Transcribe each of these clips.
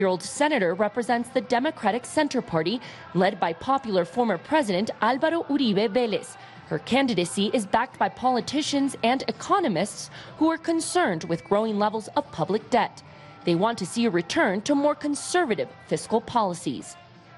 Year-old senator represents the Democratic Center Party, led by popular former President Álvaro Uribe Vélez. Her candidacy is backed by politicians and economists who are concerned with growing levels of public debt. They want to see a return to more conservative fiscal policies.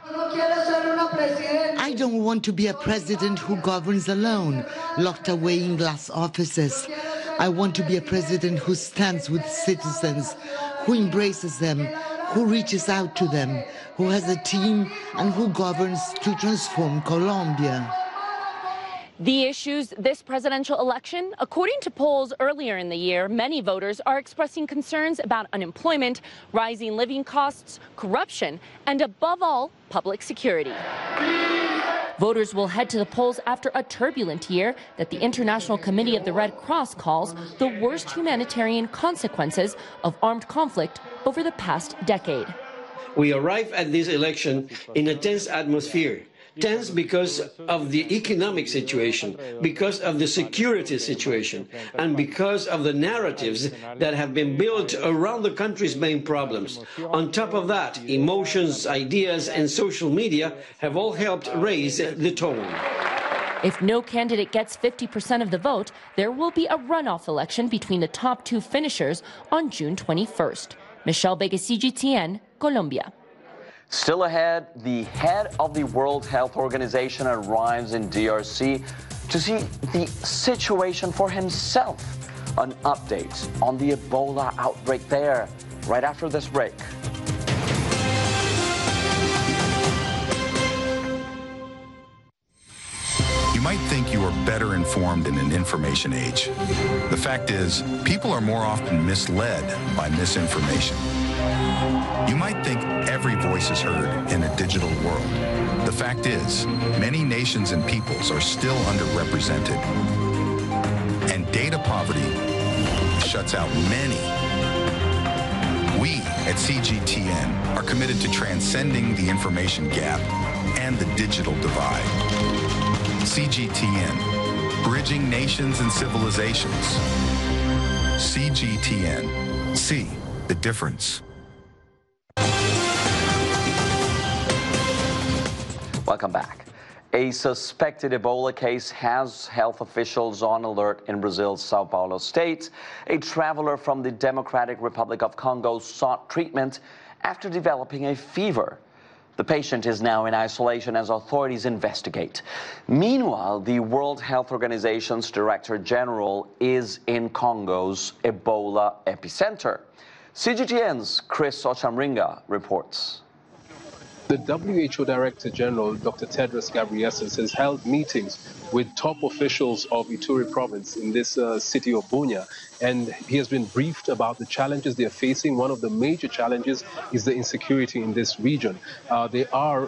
I don't want to be a president who governs alone, locked away in glass offices. I want to be a president who stands with citizens, who embraces them, who reaches out to them, who has a team and who governs to transform Colombia. The issues this presidential election, according to polls earlier in the year, many voters are expressing concerns about unemployment, rising living costs, corruption, and above all, public security. Voters will head to the polls after a turbulent year that the International Committee of the Red Cross calls the worst humanitarian consequences of armed conflict over the past decade. We arrive at this election in a tense atmosphere. Tense because of the economic situation, because of the security situation, and because of the narratives that have been built around the country's main problems. On top of that, emotions, ideas, and social media have all helped raise the tone. If no candidate gets 50% of the vote, there will be a runoff election between the top two finishers on June 21st. Michelle Vega, CGTN, Colombia. Still ahead, the head of the World Health Organization arrives in DRC to see the situation for himself. An update on the Ebola outbreak there, right after this break. You might think you are better informed in an information age. The fact is, people are more often misled by misinformation. You might think every voice is heard in a digital world. The fact is, many nations and peoples are still underrepresented. And data poverty shuts out many. We at CGTN are committed to transcending the information gap and the digital divide. CGTN, bridging nations and civilizations. CGTN, see the difference. Welcome back. A suspected Ebola case has health officials on alert in Brazil's Sao Paulo state. A traveler from the Democratic Republic of Congo sought treatment after developing a fever. The patient is now in isolation as authorities investigate. Meanwhile, the World Health Organization's Director General is in Congo's Ebola epicenter. CGTN's Chris Ochamringa reports. The WHO Director General, Dr. Tedros Ghebreyesus, has held meetings with top officials of Ituri province in this city of Bunia, and he has been briefed about the challenges they are facing. One of the major challenges is the insecurity in this region. There's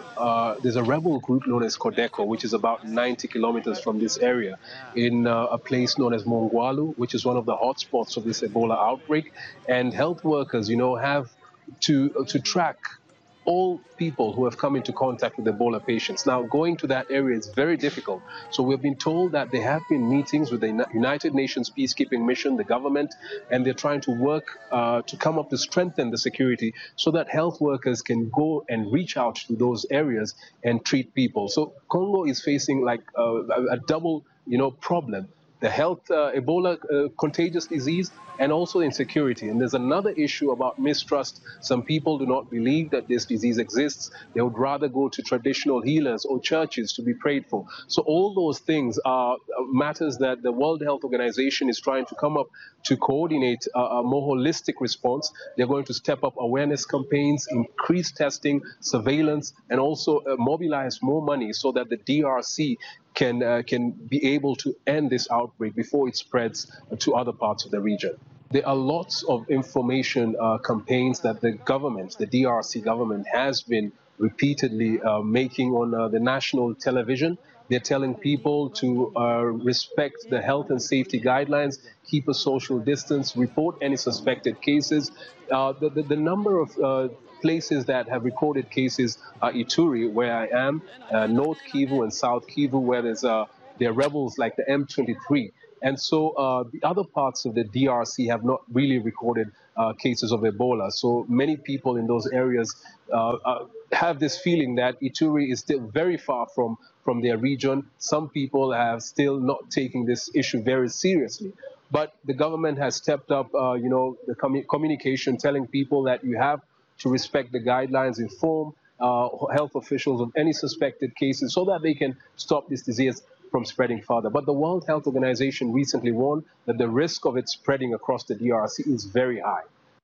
a rebel group known as Codeco, which is about 90 kilometers from this area, in a place known as Mongwalu, which is one of the hotspots of this Ebola outbreak. And health workers, have to track all people who have come into contact with Ebola patients. Now, going to that area is very difficult. So we've been told that there have been meetings with the United Nations peacekeeping mission, the government, and they're trying to work to come up to strengthen the security so that health workers can go and reach out to those areas and treat people. So Congo is facing like a double, problem. The Ebola contagious disease, and also insecurity. And there's another issue about mistrust. Some people do not believe that this disease exists. They would rather go to traditional healers or churches to be prayed for. So all those things are matters that the World Health Organization is trying to come up to coordinate a more holistic response. They're going to step up awareness campaigns, increase testing, surveillance, and also mobilize more money so that the DRC can be able to end this outbreak before it spreads to other parts of the region. There are lots of information campaigns that the government, the DRC government, has been repeatedly making on the national television. They're telling people to respect the health and safety guidelines, keep a social distance, report any suspected cases. The number of places that have recorded cases are Ituri, where I am, North Kivu and South Kivu, where there are rebels like the M23. And so the other parts of the DRC have not really recorded cases of Ebola. So many people in those areas have this feeling that Ituri is still very far from their region. Some people have still not taken this issue very seriously. But the government has stepped up, the communication, telling people that you have to respect the guidelines, inform health officials of any suspected cases so that they can stop this disease from spreading further. But the World Health Organization recently warned that the risk of it spreading across the DRC is very high.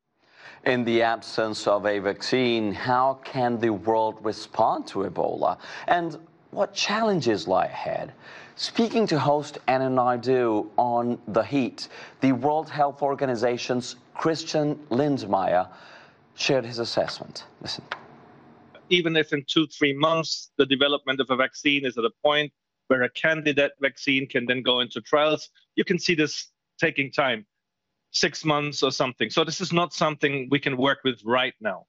In the absence of a vaccine, how can the world respond to Ebola? And what challenges lie ahead? Speaking to host Anna Naidoo on The Heat, the World Health Organization's Christian Lindmeier shared his assessment. Listen. Even if in 2-3 months the development of a vaccine is at a point where a candidate vaccine can then go into trials, you can see this taking time, 6 months or something. So this is not something we can work with right now.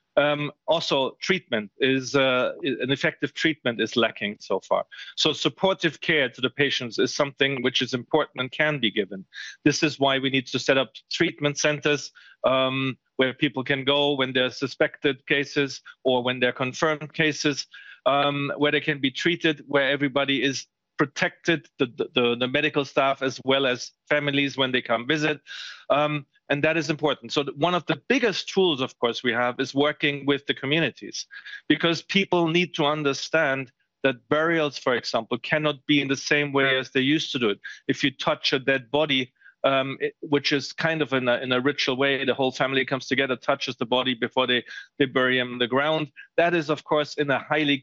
Also, treatment is an effective treatment is lacking so far. So supportive care to the patients is something which is important and can be given. This is why we need to set up treatment centers where people can go when there are suspected cases or when there are confirmed cases, where they can be treated, where everybody is protected, the medical staff as well as families when they come visit. And that is important. So one of the biggest tools, of course, we have is working with the communities, because people need to understand that burials, for example, cannot be in the same way as they used to do it. If you touch a dead body, which is kind of in a ritual way, the whole family comes together, touches the body before they bury him in the ground. That is, of course, in a highly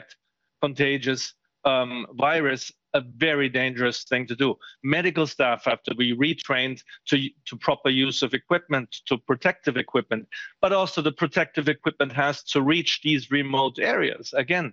contagious virus, a very dangerous thing to do. Medical staff have to be retrained to proper use of equipment, to protective equipment, but also the protective equipment has to reach these remote areas. Again,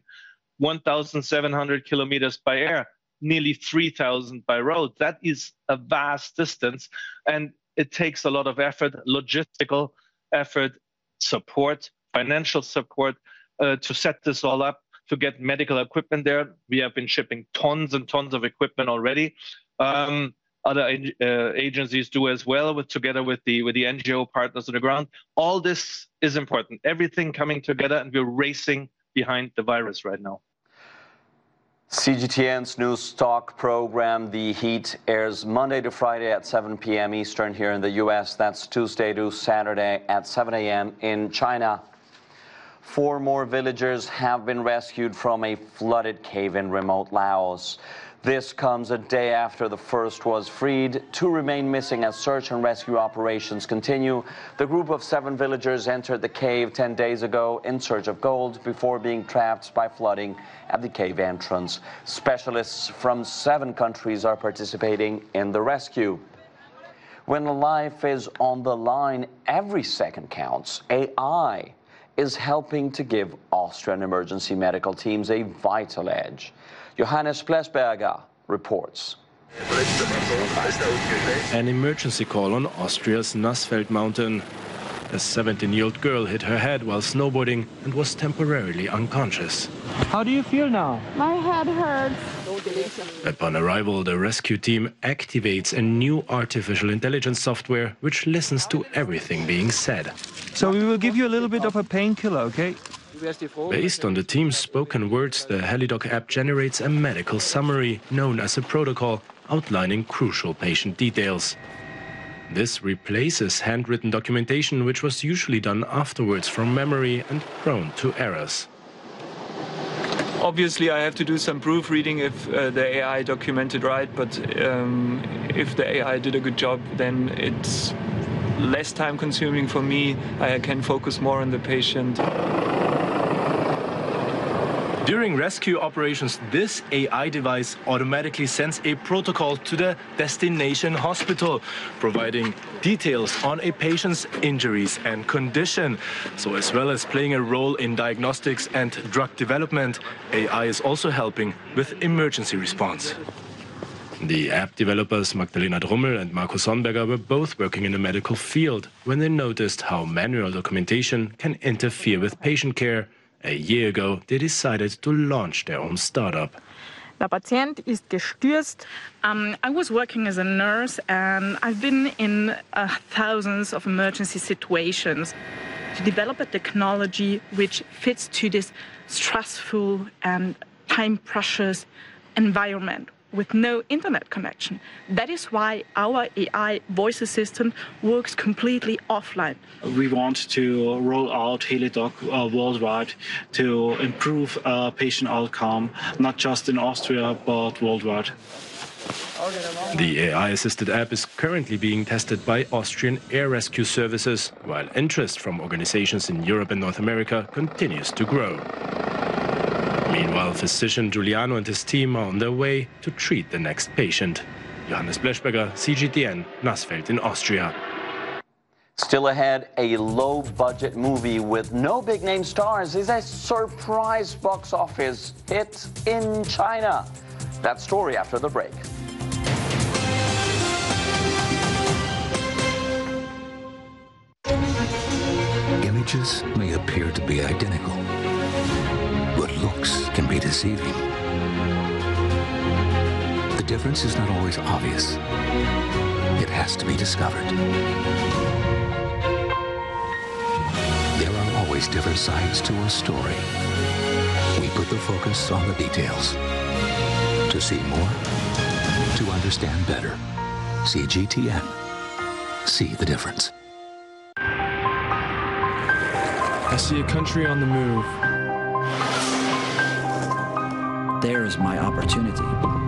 1,700 kilometers by air, nearly 3,000 by road. That is a vast distance, and it takes a lot of effort, logistical effort, support, financial support to set this all up, to get medical equipment there. We have been shipping tons and tons of equipment already. Other agencies do as well, together with the NGO partners on the ground. All this is important. Everything coming together, and we're racing behind the virus right now. CGTN's news talk program, The Heat, airs Monday to Friday at 7 p.m. Eastern here in the U.S. That's Tuesday to Saturday at 7 a.m. in China. 4 more villagers have been rescued from a flooded cave in remote Laos. This comes a day after the first was freed. 2 remain missing as search and rescue operations continue. The group of 7 villagers entered the cave 10 days ago in search of gold before being trapped by flooding at the cave entrance. Specialists from 7 countries are participating in the rescue. When a life is on the line, every second counts. AI is helping to give Austrian emergency medical teams a vital edge. Johannes Plesberger reports. An emergency call on Austria's Nassfeld mountain. A 17-year-old girl hit her head while snowboarding and was temporarily unconscious. How do you feel now? My head hurts. Upon arrival, the rescue team activates a new artificial intelligence software which listens to everything being said. So we will give you a little bit of a painkiller, okay? Based on the team's spoken words, the HeliDoc app generates a medical summary known as a protocol, outlining crucial patient details. This replaces handwritten documentation, which was usually done afterwards from memory and prone to errors. Obviously, I have to do some proofreading if the AI documented right, but if the AI did a good job, then it's less time consuming for me. I can focus more on the patient. During rescue operations, this AI device automatically sends a protocol to the destination hospital, providing details on a patient's injuries and condition. So as well as playing a role in diagnostics and drug development, AI is also helping with emergency response. The app developers Magdalena Drummel and Marco Sonnberger were both working in the medical field when they noticed how manual documentation can interfere with patient care. A year ago, they decided to launch their own startup. Der Patient ist gestürzt. I was working as a nurse and I've been in thousands of emergency situations. To develop a technology which fits to this stressful and time-precious environment with no internet connection. That is why our AI voice assistant works completely offline. We want to roll out HeliDoc worldwide to improve patient outcome, not just in Austria, but worldwide. The AI-assisted app is currently being tested by Austrian air rescue services, while interest from organizations in Europe and North America continues to grow. Meanwhile, physician Giuliano and his team are on their way to treat the next patient. Johannes Bleschberger, CGTN, Nassfeld in Austria. Still ahead, a low-budget movie with no big-name stars is a surprise box office hit in China. That story after the break. Images may appear to be identical, but looks can be deceiving. The difference is not always obvious. It has to be discovered. There are always different sides to a story. We put the focus on the details. To see more, to understand better. CGTN. See the difference. I see a country on the move. There's my opportunity.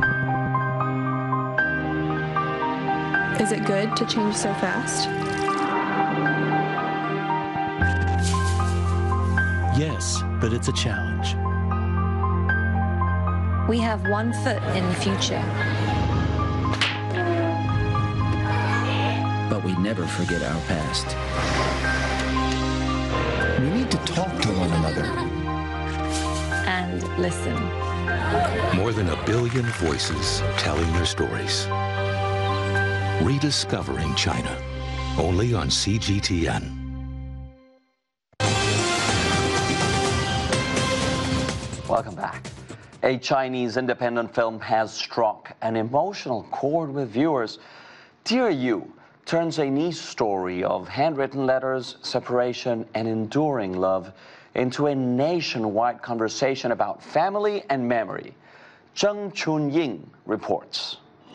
Is it good to change so fast? Yes, but it's a challenge. We have one foot in the future. But we never forget our past. We need to talk to one another. And listen. More than 1 billion voices telling their stories. Rediscovering China. Only on CGTN. Welcome back. A Chinese independent film has struck an emotional chord with viewers. Dear You turns a niche story of handwritten letters, separation, and enduring love into a nationwide conversation about family and memory. Zheng Chunying reports.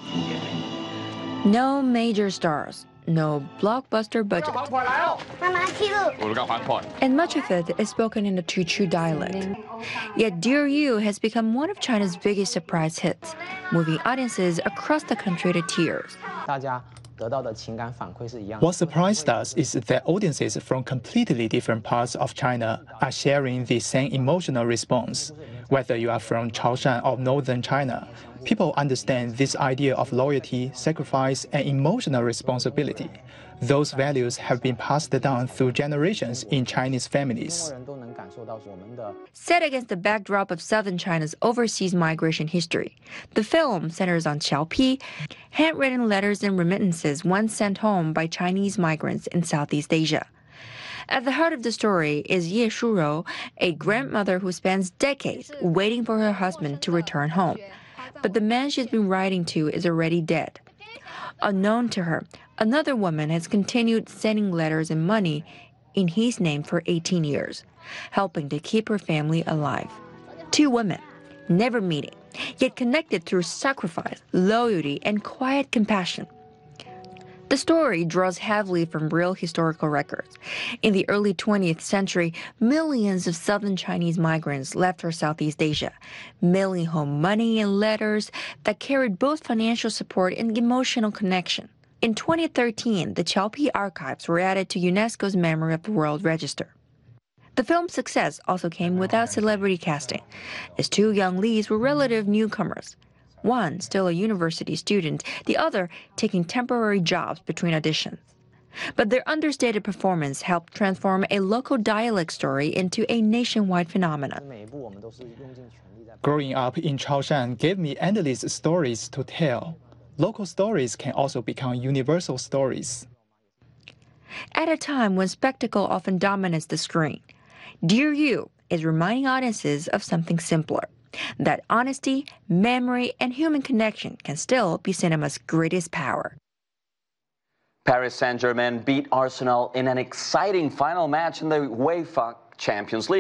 No major stars, no blockbuster budget. And much of it is spoken in the Teochew dialect. Yet Dear You has become one of China's biggest surprise hits, moving audiences across the country to tears. What surprised us is that audiences from completely different parts of China are sharing the same emotional response. Whether you are from Chaoshan or northern China, people understand this idea of loyalty, sacrifice, and emotional responsibility. Those values have been passed down through generations in Chinese families. Set against the backdrop of southern China's overseas migration history, the film centers on Qiaopi, handwritten letters and remittances once sent home by Chinese migrants in Southeast Asia. At the heart of the story is Ye Shurou, a grandmother who spends decades waiting for her husband to return home. But the man she's been writing to is already dead. Unknown to her, another woman has continued sending letters and money in his name for 18 years, helping to keep her family alive. Two women, never meeting, yet connected through sacrifice, loyalty, and quiet compassion. The story draws heavily from real historical records. In the early 20th century, millions of southern Chinese migrants left for Southeast Asia, mailing home money and letters that carried both financial support and emotional connection. In 2013, the Qiaopi archives were added to UNESCO's Memory of the World Register. The film's success also came without celebrity casting, as two young leads were relative newcomers. One still a university student, the other taking temporary jobs between auditions. But their understated performance helped transform a local dialect story into a nationwide phenomenon. Growing up in Chaoshan gave me endless stories to tell. Local stories can also become universal stories. At a time when spectacle often dominates the screen, Dear You is reminding audiences of something simpler. that honesty, memory, and human connection can still be cinema's greatest power. Paris Saint-Germain beat Arsenal in an exciting final match in the UEFA Champions League.